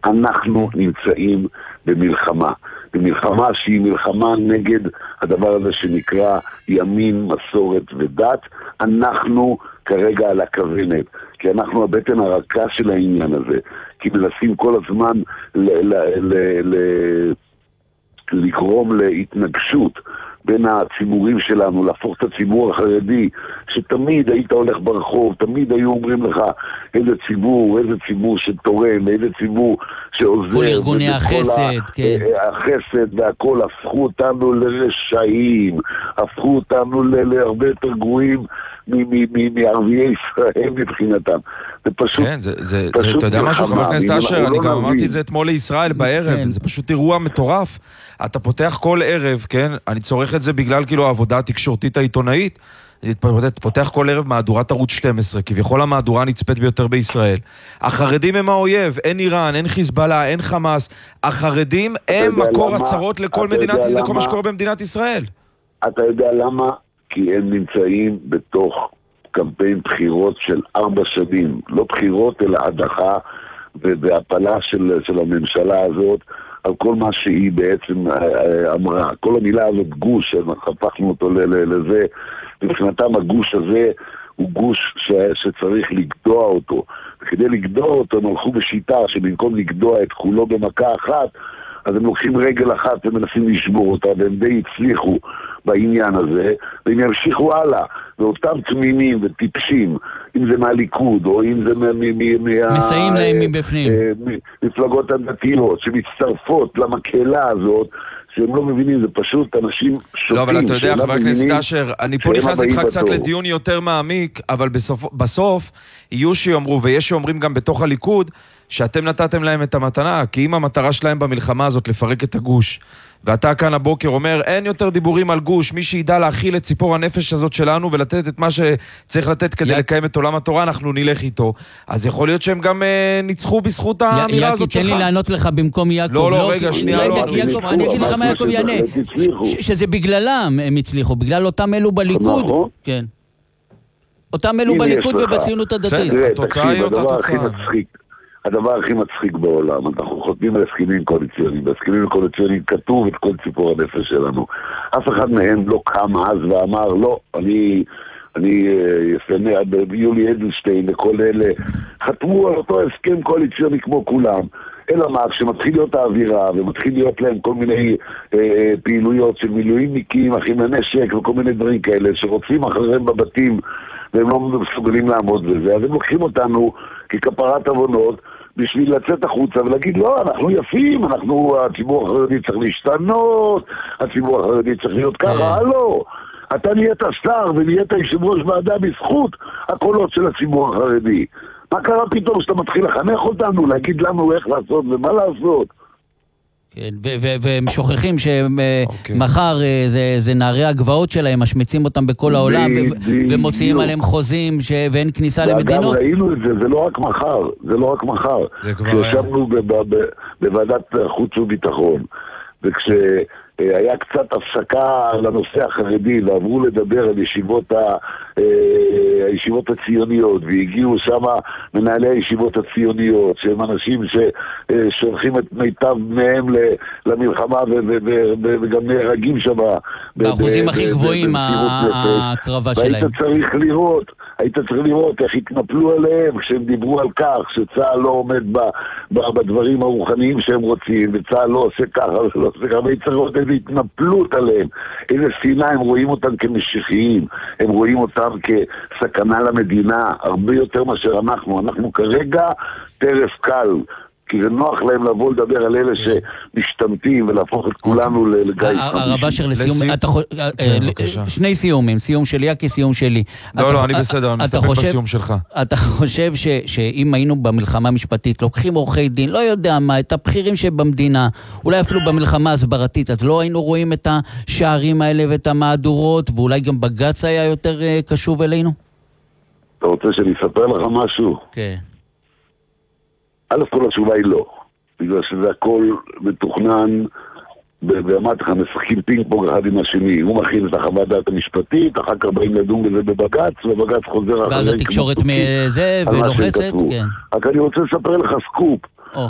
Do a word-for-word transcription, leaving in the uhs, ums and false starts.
אנחנו נמצאים במלחמה. במלחמה שהיא מלחמה נגד הדבר הזה שנקרא ימין, מסורת ודת. אנחנו כרגע על הכוונת, כי אנחנו הבטן הרכה של העניין הזה, כי מנסים כל הזמן ל- ל- ל- ל- לגרום להתנגשות בין הציבורים שלנו, להפוך את הציבור החרדי, שתמיד היית הולך ברחוב, תמיד היו אומרים לך איזה ציבור, איזה ציבור שתורם, איזה ציבור שעוזר. כל ארגוני החסד, כן. החסד והכל, הפכו אותנו לרשעים, הפכו אותנו להרבה יותר גרועים מערביי ישראל מבחינתם. זה פשוט... כן, אתה יודע משהו, חבר הכנסת אשר, אני גם אמרתי את זה אתמול לישראל בערב, זה פשוט אירוע מטורף. אתה פותח כל ערב, כן, אני צורך את זה בגלל כאילו העבודה התקשורתית העיתונאית, אני פותח כל ערב מהדורת ערוץ שתים עשרה, כביכול המהדורה הנצפית ביותר בישראל. החרדים הם האויב, אין איראן, אין חיזבאללה, אין חמאס. החרדים הם מקור הצרות לכל מדינת, לכל מה שקורה במדינת ישראל. אתה יודע למה? כי הם נמצאים בתוך קמפיין בחירות של ארבע שנים, לא בחירות אלא הדחה והפלה של, של הממשלה הזאת, על כל מה שהיא בעצם אמרה. כל המילה הזאת גוש, הפכנו אותו לזה, מבחינתם הגוש הזה הוא גוש ש, שצריך לגדוע אותו. וכדי לגדוע אותו הם הלכו בשיטה שבמקום לגדוע את כולו במכה אחת, אז הם לוקחים רגל אחת ומנסים לשבור אותה, והם די הצליחו בעניין הזה, והם ימשיכו הלאה. ואותם תמימים וטיפשים, אם זה מהליכוד, או אם זה מסייעים להם מבפנים. מפלגות הדתיות, שמצטרפות למקהלה הזאת, שהם לא מבינים, זה פשוט אנשים שוטים. לא, אבל אתה יודע, חבר הכנסת אשר, אני פה נכנס איתך קצת לדיון יותר מעמיק, אבל בסוף יהיו שיאמרו, ויש שאומרים גם בתוך הליכוד, שאתם נתתם להם את המתנה, כי אם המטרה שלהם במלחמה הזאת לפרק את הגוש, ואתה כאן הבוקר אומר, אין יותר דיבורים על גוש, מי שידע להכיל את ציפור הנפש הזאת שלנו, ולתת את מה שצריך לתת כדי י... לקיים את עולם התורה, אנחנו נלך איתו. אז יכול להיות שהם גם אה, ניצחו בזכות י... האמירה י... הזאת שלך. תן לי לענות לך במקום יעקב. לא, לא, רגע, שנייה. רגע, כי יעקב, אני אגיד לך מה יעקב יענה. שזה בגללם הם הצליחו, בגלל אותם אלו בליכוד. כן. אותם אלו בליכוד ובציונות הדתית. התוצאה היא אותה תוצאה. הדבר הכי מצחיק בעולם, אנחנו חותמים על הסכמים קואליציוניים, בהסכמים קואליציוניים כתוב את כל ציפור הנפש שלנו. אף אחד מהם לא קם אז ואמר, לא, אני, אני, יפנה, יולי אדלשטיין וכל אלה, חתמו על אותו הסכם קואליציוני כמו כולם, אלא מה, כשמתחיל להיות האווירה, ומתחיל להיות להם כל מיני אה, פעילויות של מילואימניקים, אחים לנשק וכל מיני דברים כאלה, שרוצים אחריהם בבתים, והם לא מסוגלים לעמוד בזה, אז הם לוקחים אותנו ככפרת עוונות, בשביל לצאת החוצה ולהגיד, לא, אנחנו יפים, אנחנו, הציבור החרדי צריך להשתנות, הציבור החרדי צריך להיות ככה, לא. אתה נהיית שר ונהיית יושב ראש ועדה בזכות הקולות של הציבור החרדי. מה קרה פתאום שאתה מתחיל לחנך אותנו, להגיד לנו איך לעשות ומה לעשות? כן, והם שוכחים שמחר זה נערי הגבעות שלהם, משמיצים אותם בכל העולם, ומוציאים עליהם חוזים ואין כניסה למדינות. ואגב, ראינו את זה, זה לא רק מחר, זה לא רק מחר. כשישבנו בוועדת חוץ וביטחון, וכשהיה קצת הפסקה לנושא החרדי, ועברו לדבר על ישיבות ה... הישיבות הציוניות, והגיעו שם מנהלי הישיבות הציוניות, שהם אנשים ששולחים את מיטב מהם למלחמה וגם נהרגים שם באחוזים הכי גבוהים הקרבה שלהם. והיית צריך לראות היית צריך לראות איך התנפלו עליהם כשהם דיברו על כך שצה"ל לא עומד בדברים הרוחניים שהם רוצים, וצה"ל לא עושה ככה ולא עושה ככה, והיית צריך לראות איזו התנפלות עליהם, איזה שנאה. הם רואים אותם כמשיחיים, הם רואים אותם כסכנה למדינה, הרבה יותר מאשר אנחנו. אנחנו כרגע טרף קל, כי זה נוח להם לבוא לדבר על אלה שמשתמטים ולהפוך את כולנו לגיא חמישי. הרב אשר, לסיום, שני סיומים, סיום שלי, כי סיום שלי. לא, לא, אני בסדר, אני מסתפק בסיום שלך. אתה חושב שאם היינו במלחמה משפטית, לוקחים עורכי דין, לא יודע מה, את הבכירים שבמדינה, אולי אפילו במלחמה הסברתית, אז לא היינו רואים את השערים האלה ואת המהדורות, ואולי גם בג"ץ היה יותר קשוב אלינו? אתה רוצה שאני אספר לך משהו? כן. א' כל התשובה היא לא, בגלל שזה הכל מתוכנן, ואמרתי לך, משחקים פינג פונג אחד עם השני, הוא מכין את החוות דעת המשפטית, אחר כך באים לדון בזה בבג"ץ, ובג"ץ חוזר אחרי... ואז התקשורת מזה ולוחצת, כן. רק אני רוצה לספר לך סקופ,